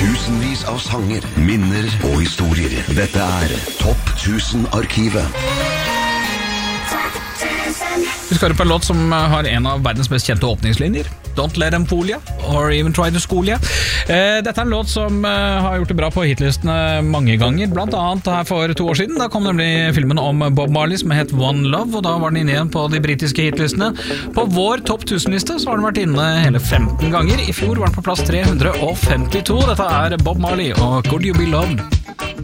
Tusenvis av sanger, minner og historier. Dette Topp 1000-arkivet. Vi skal høre på en låt som har en av verdens mest kjente åpningslinjer. Don't let them fool ya, or even try to school ya. Dette en låt som har gjort det bra på hitlistene mange ganger, blant annet her for 2 år siden. Da kom nemlig filmen om Bob Marley som het One Love, og da var den inne igjen på de britiske hitlistene. På vår topp 1000-liste så har den vært inne hele 15 ganger. I fjor var den på plass 352. Dette Bob Marley og Could You Be Loved?